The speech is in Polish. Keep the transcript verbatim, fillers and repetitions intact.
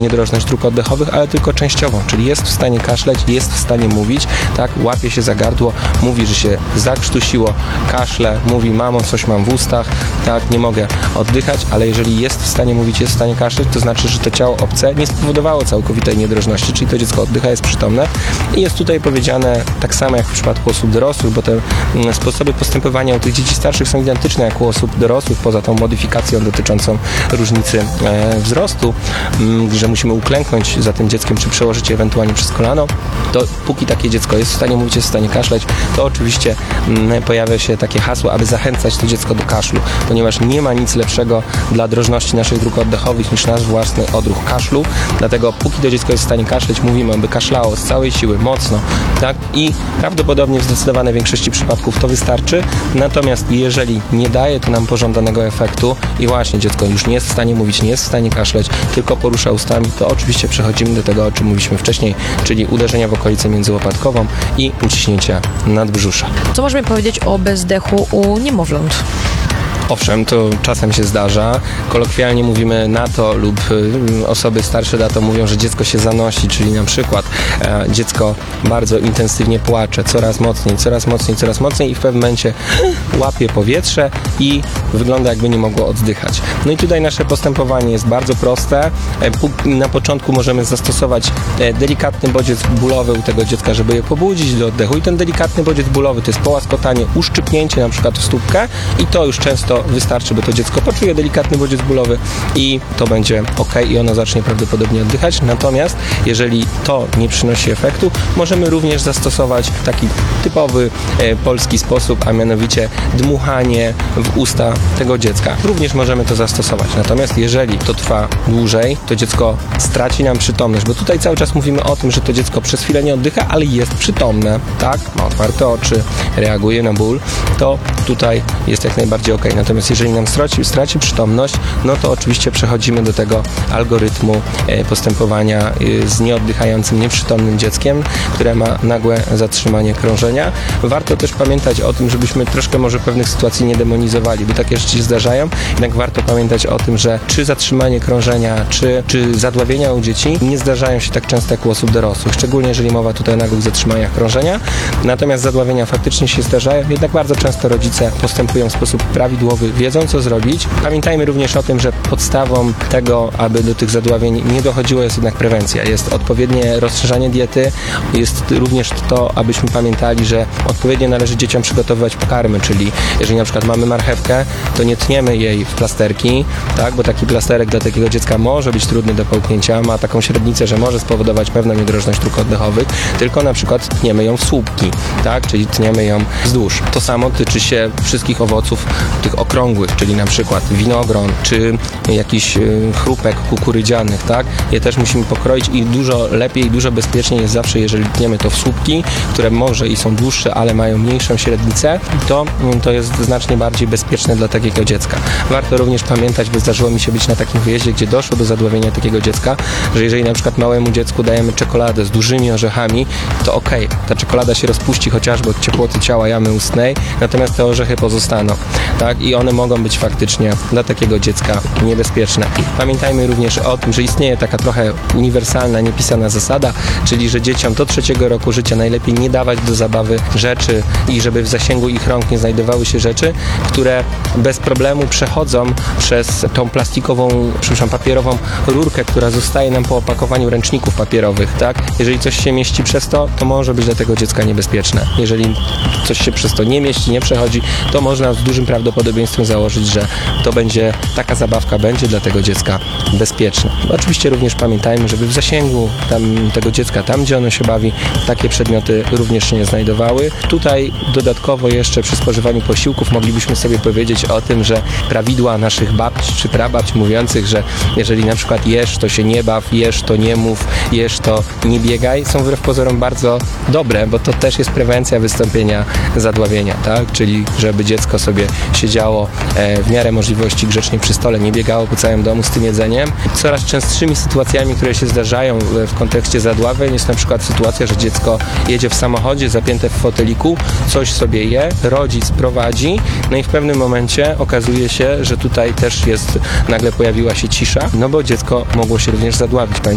niedrożność dróg oddechowych, ale tylko częściową, czyli jest w stanie kaszleć, jest w stanie mówić, tak, łapie się za gardło, mówi, że się zakrztusiło, kaszle, mówi mamo, coś mam w ustach, tak, nie mogę oddychać, ale jeżeli jest w stanie mówić, jest w stanie kaszleć, to znaczy, że to ciało obce nie spowodowało całkowitej niedrożności, czyli to dziecko oddycha, jest przytomne i jest tutaj powiedziane tak samo jak w przypadku osób dorosłych, bo te mm, sposoby postępowania u tych dzieci starszych są identyczne jak u osób dorosłych, poza tą modyfikacją dotyczącą różnicy e, wzrostu, m, że musimy uklęknąć za tym dzieckiem, czy przełożyć je ewentualnie przez kolano, to póki takie dziecko jest w stanie mówić, jest w stanie kaszleć, to oczywiście m, pojawia się takie hasło, aby zachęcać to dziecko do kaszlu, ponieważ nie ma nic lepszego dla drożności naszych dróg oddechowych niż nasz własny odruch kaszlu, dlatego póki to dziecko jest w stanie kaszleć, mówimy, aby kaszlało z całej siły, mocno, tak, i prawdopodobnie w zdecydowanej większości przypadków to wystarczy, natomiast jeżeli nie daje to nam pożądanego efektu i właśnie dziecko już nie jest w stanie mówić, nie jest w stanie kaszleć, tylko porusza ustami, to oczywiście przechodzimy do tego, o czym mówiliśmy wcześniej, czyli uderzenia w okolicę międzyłopatkową i uciśnięcia nadbrzusza. Co możemy powiedzieć o bezdechu u niemowląt? Owszem, to czasem się zdarza. Kolokwialnie mówimy na to lub y, osoby starsze na to mówią, że dziecko się zanosi, czyli na przykład e, dziecko bardzo intensywnie płacze, coraz mocniej, coraz mocniej, coraz mocniej i w pewnym momencie łapie powietrze i wygląda jakby nie mogło oddychać. No i tutaj nasze postępowanie jest bardzo proste. E, na początku możemy zastosować e, delikatny bodziec bólowy u tego dziecka, żeby je pobudzić do oddechu i ten delikatny bodziec bólowy to jest połaskotanie, uszczypnięcie na przykład w stópkę i to już często wystarczy, by to dziecko poczuje delikatny bodziec bólowy i to będzie ok i ono zacznie prawdopodobnie oddychać. Natomiast jeżeli to nie przynosi efektu, możemy również zastosować taki typowy e, polski sposób, a mianowicie dmuchanie w usta tego dziecka. Również możemy to zastosować. Natomiast jeżeli to trwa dłużej, to dziecko straci nam przytomność, bo tutaj cały czas mówimy o tym, że to dziecko przez chwilę nie oddycha, ale jest przytomne, tak? Ma otwarte oczy, reaguje na ból, to tutaj jest jak najbardziej ok. Natomiast jeżeli nam straci, straci przytomność, no to oczywiście przechodzimy do tego algorytmu e, postępowania e, z nieoddychającym, nieprzytomnym dzieckiem, które ma nagłe zatrzymanie krążenia. Warto też pamiętać o tym, żebyśmy troszkę może pewnych sytuacji nie demonizowali, bo takie rzeczy się zdarzają, jednak warto pamiętać o tym, że czy zatrzymanie krążenia, czy, czy zadławienia u dzieci nie zdarzają się tak często jak u osób dorosłych, szczególnie jeżeli mowa tutaj o nagłych zatrzymaniach krążenia. Natomiast zadławienia faktycznie się zdarzają, jednak bardzo często rodzice postępują w sposób prawidłowy, wiedzą co zrobić. Pamiętajmy również o tym, że podstawą tego, aby do tych zadławień nie dochodziło, jest jednak prewencja. Jest odpowiednie rozszerzanie diety, jest również to, abyśmy pamiętali, że odpowiednio należy dzieciom przygotowywać pokarmy, czyli jeżeli na przykład mamy marchewkę, to nie tniemy jej w plasterki, tak, bo taki plasterek dla takiego dziecka może być trudny do połknięcia, ma taką średnicę, że może spowodować pewną niedrożność dróg oddechowych, tylko na przykład tniemy ją w słupki, tak, czyli tniemy ją wzdłuż. To samo tyczy się wszystkich owoców tych okrągłych, czyli na przykład winogron, czy jakiś chrupek kukurydzianych, tak, je też musimy pokroić i dużo lepiej i dużo bezpieczniej jest zawsze, jeżeli tniemy to w słupki, które może i są dłuższe, ale mają mniejszą średnicę, to to jest znacznie bardziej bezpieczne dla takiego dziecka. Warto również pamiętać, bo zdarzyło mi się być na takim wyjeździe, gdzie doszło do zadławienia takiego dziecka, że jeżeli na przykład małemu dziecku dajemy czekoladę z dużymi orzechami, to okej, okay, ta czekolada się rozpuści chociażby od ciepłoty ciała jamy ustnej, natomiast te orzechy pozostaną, tak, i one mogą być faktycznie dla takiego dziecka niebezpieczne. Pamiętajmy również o tym, że istnieje taka trochę uniwersalna, niepisana zasada, czyli że dzieciom do trzeciego roku życia najlepiej nie dawać do zabawy rzeczy i żeby w zasięgu ich rąk nie znajdowały się rzeczy, które bez problemu przechodzą przez tą plastikową, przepraszam, papierową rurkę, która zostaje nam po opakowaniu ręczników papierowych, tak? Jeżeli coś się mieści przez to, to może być dla tego dziecka niebezpieczne. Jeżeli coś się przez to nie mieści, nie przechodzi, to można z dużym prawdopodobieństwem założyć, że to będzie, taka zabawka będzie dla tego dziecka bezpieczna. Oczywiście również pamiętajmy, żeby w zasięgu tam, tego dziecka, tam gdzie ono się bawi, takie przedmioty również się nie znajdowały. Tutaj dodatkowo jeszcze przy spożywaniu posiłków moglibyśmy sobie powiedzieć o tym, że prawidła naszych babci czy prababć mówiących, że jeżeli na przykład jesz, to się nie baw, jesz, to nie mów, jesz, to nie biegaj, są wbrew pozorom bardzo dobre, bo to też jest prewencja wystąpienia zadławienia, tak? Czyli żeby dziecko sobie siedziało e, w miarę możliwości grzecznie przy stole, nie biegało po całym domu z tym jedzeniem. Coraz częstszymi sytuacjami, które się zdarzają w, w kontekście zadławień, jest na przykład sytuacja, że dziecko jedzie w samochodzie zapięte w foteliku, coś sobie je, rodzic prowadzi, no i w pewnym momencie okazuje się, że tutaj też jest, nagle pojawiła się cisza, no bo dziecko mogło się również zadławić.